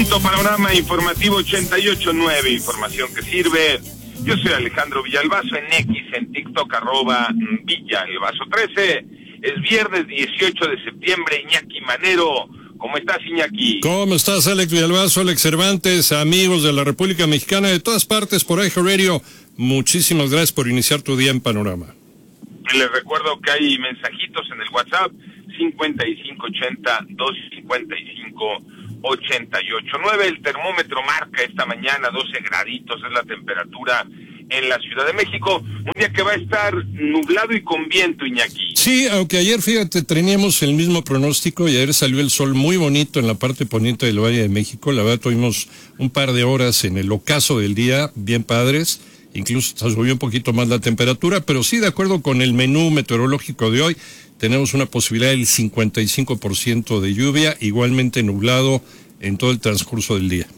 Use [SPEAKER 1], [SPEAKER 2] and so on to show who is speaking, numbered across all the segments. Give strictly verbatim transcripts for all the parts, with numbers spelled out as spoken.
[SPEAKER 1] Punto Panorama Informativo ochenta y ocho punto nueve, información que sirve. Yo soy Alejandro Villalbazo, en X, en TikTok, arroba Villalbazo trece. Es viernes dieciocho de septiembre, Iñaki Manero. ¿Cómo estás, Iñaki?
[SPEAKER 2] ¿Cómo estás, Alex Villalbazo, Alex Cervantes, amigos de la República Mexicana, de todas partes por iHeartRadio? Muchísimas gracias por iniciar tu día en Panorama.
[SPEAKER 1] Les recuerdo que hay mensajitos en el WhatsApp, cincuenta y cinco ochenta, doscientos cincuenta y cinco, ochenta y ocho nueve. El termómetro marca esta mañana doce graditos, es la temperatura en la Ciudad de México. Un día que va a estar nublado y con viento, Iñaki.
[SPEAKER 2] Sí, aunque ayer, fíjate, teníamos el mismo pronóstico y ayer salió el sol muy bonito en la parte poniente del Valle de México. La verdad, tuvimos un par de horas en el ocaso del día, bien padres. Incluso se subió un poquito más la temperatura, pero sí, de acuerdo con el menú meteorológico de hoy, tenemos una posibilidad del cincuenta y cinco por ciento de lluvia, igualmente nublado en todo el transcurso del día.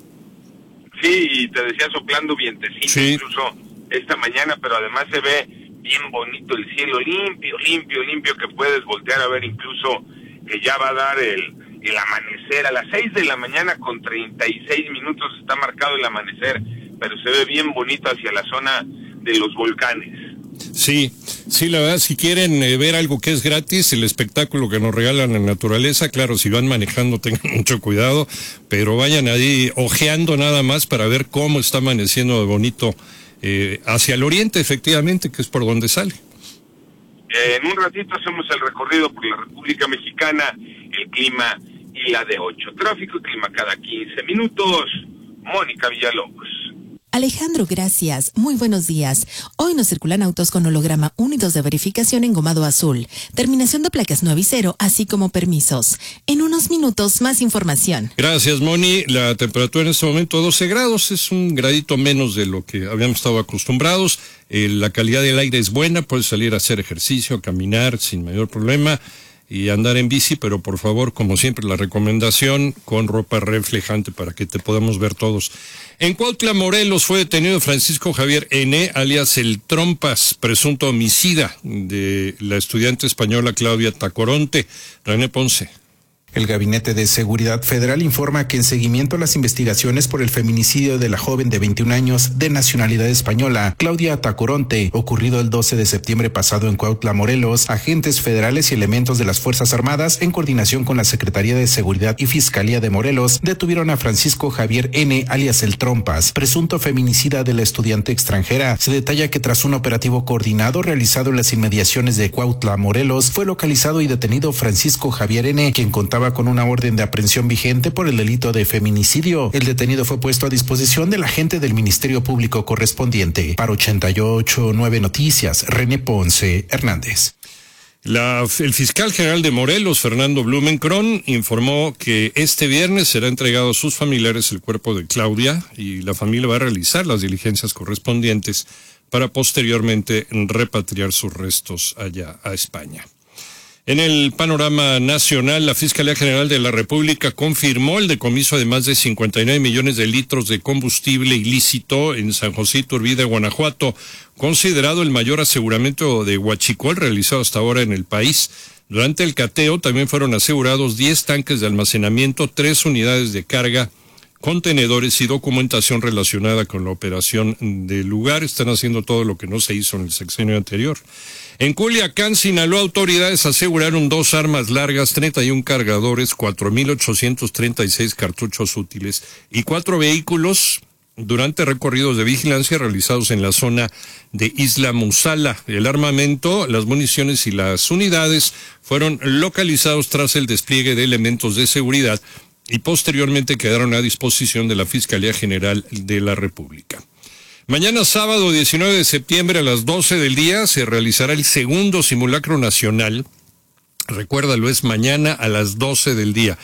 [SPEAKER 1] Sí, y te decía soplando vientecito, sí, incluso esta mañana, pero además se ve bien bonito el cielo, limpio, limpio, limpio, que puedes voltear a ver incluso que ya va a dar el, el amanecer. A las seis de la mañana con treinta y seis minutos está marcado el amanecer, pero se ve bien bonito hacia la zona de los volcanes.
[SPEAKER 2] Sí, sí, la verdad, si quieren eh, ver algo que es gratis, el espectáculo que nos regalan la naturaleza, claro, si van manejando tengan mucho cuidado, pero vayan ahí ojeando nada más para ver cómo está amaneciendo de bonito eh, hacia el oriente, efectivamente, que es por donde sale.
[SPEAKER 1] Eh, en un ratito hacemos el recorrido por la República Mexicana, el clima y la de ocho. Tráfico y clima cada quince minutos. Mónica Villalobos.
[SPEAKER 3] Alejandro, gracias. Muy buenos días. Hoy nos circulan autos con holograma uno y dos de verificación engomado azul, terminación de placas nueve y cero, así como permisos. En unos minutos, más información.
[SPEAKER 2] Gracias, Moni. La temperatura en este momento doce grados, es un gradito menos de lo que habíamos estado acostumbrados. Eh, la calidad del aire es buena, puedes salir a hacer ejercicio, a caminar sin mayor problema y andar en bici, pero por favor, como siempre, la recomendación con ropa reflejante para que te podamos ver todos. En Cuautla, Morelos, fue detenido Francisco Javier N., alias El Trompas, presunto homicida de la estudiante española Claudia Tacoronte. René Ponce.
[SPEAKER 4] El Gabinete de Seguridad Federal informa que en seguimiento a las investigaciones por el feminicidio de la joven de veintiún años de nacionalidad española, Claudia Tacoronte, ocurrido el doce de septiembre pasado en Cuautla, Morelos, agentes federales y elementos de las Fuerzas Armadas, en coordinación con la Secretaría de Seguridad y Fiscalía de Morelos, detuvieron a Francisco Javier N., alias El Trompas, presunto feminicida de la estudiante extranjera. Se detalla que tras un operativo coordinado realizado en las inmediaciones de Cuautla, Morelos, fue localizado y detenido Francisco Javier N., quien contaba con una orden de aprehensión vigente por el delito de feminicidio. El detenido fue puesto a disposición del agente del Ministerio Público correspondiente. Para ochenta y ocho punto nueve Noticias, René Ponce Hernández.
[SPEAKER 2] La, el fiscal general de Morelos, Fernando Blumenkron, informó que este viernes será entregado a sus familiares el cuerpo de Claudia y la familia va a realizar las diligencias correspondientes para posteriormente repatriar sus restos allá a España. En el panorama nacional, la Fiscalía General de la República confirmó el decomiso de más de cincuenta y nueve millones de litros de combustible ilícito en San José Iturbide, Guanajuato, considerado el mayor aseguramiento de huachicol realizado hasta ahora en el país. Durante el cateo también fueron asegurados diez tanques de almacenamiento, tres unidades de carga, contenedores y documentación relacionada con la operación del lugar. Están haciendo todo lo que no se hizo en el sexenio anterior. En Culiacán, Sinaloa, autoridades aseguraron dos armas largas, treinta y uno cargadores, cuatro mil ochocientos treinta y seis cartuchos útiles y cuatro vehículos durante recorridos de vigilancia realizados en la zona de Isla Musala. El armamento, las municiones y las unidades fueron localizados tras el despliegue de elementos de seguridad y posteriormente quedaron a disposición de la Fiscalía General de la República. Mañana sábado diecinueve de septiembre a las doce del día se realizará el segundo simulacro nacional. Recuérdalo, es mañana a las doce del día,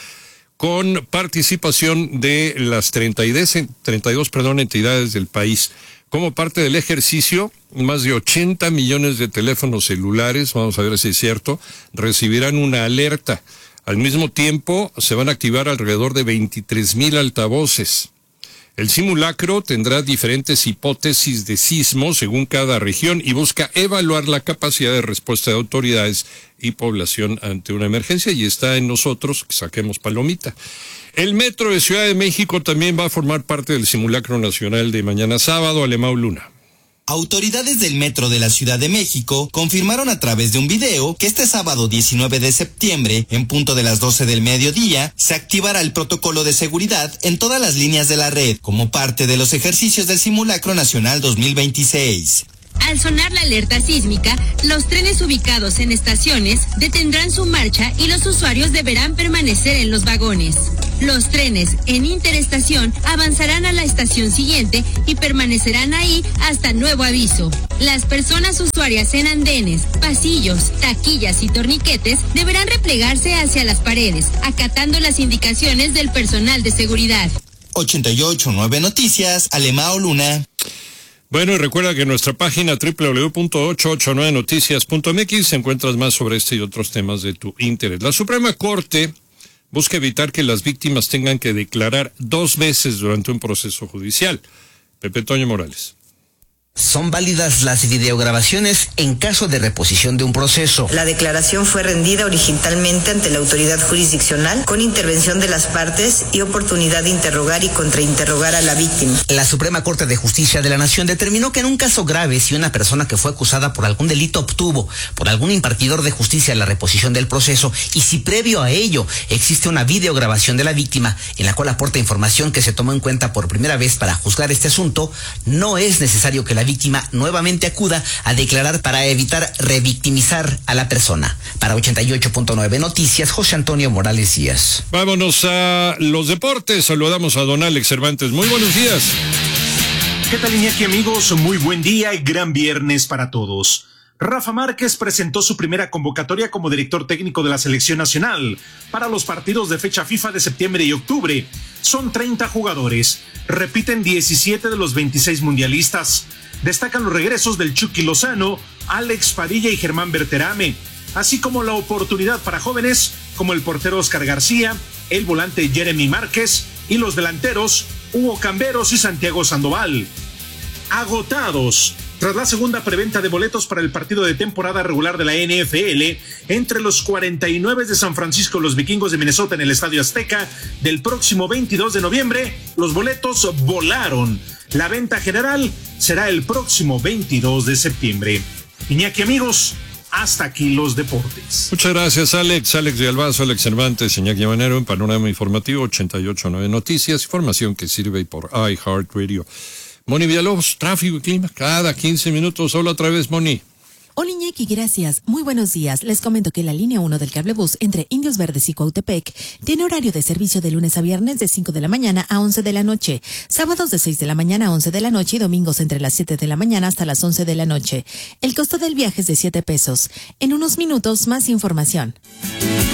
[SPEAKER 2] con participación de las treinta y dos perdón, entidades del país. Como parte del ejercicio, más de ochenta millones de teléfonos celulares, vamos a ver si es cierto, recibirán una alerta. Al mismo tiempo, se van a activar alrededor de veintitrés mil altavoces. El simulacro tendrá diferentes hipótesis de sismo según cada región y busca evaluar la capacidad de respuesta de autoridades y población ante una emergencia, y está en nosotros que saquemos palomita. El Metro de Ciudad de México también va a formar parte del simulacro nacional de mañana sábado. Alemão Luna.
[SPEAKER 5] Autoridades del Metro de la Ciudad de México confirmaron a través de un video que este sábado diecinueve de septiembre, en punto de las doce del mediodía, se activará el protocolo de seguridad en todas las líneas de la red, como parte de los ejercicios del Simulacro Nacional dos mil veintiséis.
[SPEAKER 6] Al sonar la alerta sísmica, los trenes ubicados en estaciones detendrán su marcha y los usuarios deberán permanecer en los vagones. Los trenes en interestación avanzarán a la estación siguiente y permanecerán ahí hasta nuevo aviso. Las personas usuarias en andenes, pasillos, taquillas y torniquetes deberán replegarse hacia las paredes, acatando las indicaciones del personal de seguridad.
[SPEAKER 5] ochenta y ocho punto nueve Noticias, Alemão Luna.
[SPEAKER 2] Bueno, y recuerda que en nuestra página doble u doble u doble u punto ochocientos ochenta y nueve noticias punto m x encuentras más sobre este y otros temas de tu interés. La Suprema Corte busca evitar que las víctimas tengan que declarar dos veces durante un proceso judicial. Pepe Toño Morales.
[SPEAKER 7] Son válidas las videograbaciones en caso de reposición de un proceso.
[SPEAKER 8] La declaración fue rendida originalmente ante la autoridad jurisdiccional con intervención de las partes y oportunidad de interrogar y contrainterrogar a la víctima.
[SPEAKER 7] La Suprema Corte de Justicia de la Nación determinó que en un caso grave, si una persona que fue acusada por algún delito obtuvo por algún impartidor de justicia la reposición del proceso y si previo a ello existe una videograbación de la víctima en la cual aporta información que se tomó en cuenta por primera vez para juzgar este asunto, no es necesario que la víctima nuevamente acuda a declarar para evitar revictimizar a la persona. Para ochenta y ocho punto nueve Noticias, José Antonio Morales Díaz.
[SPEAKER 2] Vámonos a los deportes. Saludamos a don Alex Cervantes. Muy buenos días.
[SPEAKER 9] ¿Qué tal, Iñaki, amigos? Muy buen día y gran viernes para todos. Rafa Márquez presentó su primera convocatoria como director técnico de la selección nacional para los partidos de fecha FIFA de septiembre y octubre. Son treinta jugadores, repiten diecisiete de los veintiséis mundialistas. Destacan los regresos del Chucky Lozano, Alex Padilla y Germán Berterame, así como la oportunidad para jóvenes como el portero Oscar García, el volante Jeremy Márquez y los delanteros Hugo Camberos y Santiago Sandoval. Agotados. Tras la segunda preventa de boletos para el partido de temporada regular de la N F L entre los cuarenta y nueve de San Francisco y los Vikingos de Minnesota en el Estadio Azteca del próximo veintidós de noviembre, los boletos volaron. La venta general será el próximo veintidós de septiembre. Iñaki, amigos, hasta aquí los deportes.
[SPEAKER 2] Muchas gracias, Alex. Alex de Albazo, Alex Cervantes, Iñaki Manero en Panorama Informativo ochenta y ocho punto nueve Noticias, información que sirve por iHeartRadio. Moni Villalobos, tráfico y clima, cada quince minutos. Hola otra vez, Moni.
[SPEAKER 3] Hola Iñaki, gracias. Muy buenos días. Les comento que la línea uno del cablebús entre Indios Verdes y Cuautepec tiene horario de servicio de lunes a viernes de cinco de la mañana a once de la noche, sábados de seis de la mañana a once de la noche y domingos entre las siete de la mañana hasta las once de la noche. El costo del viaje es de siete pesos. En unos minutos, más información.